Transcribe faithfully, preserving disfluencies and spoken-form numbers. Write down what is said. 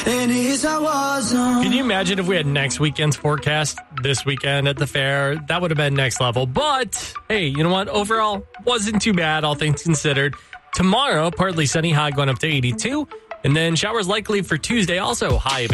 And it's I wasn't. Can you imagine if we had next weekend's forecast this weekend at the fair? That would have been next level. But, hey, you know what? Overall, wasn't too bad, all things considered. Tomorrow, partly sunny, high going up to eighty-two. And then showers likely for Tuesday, also high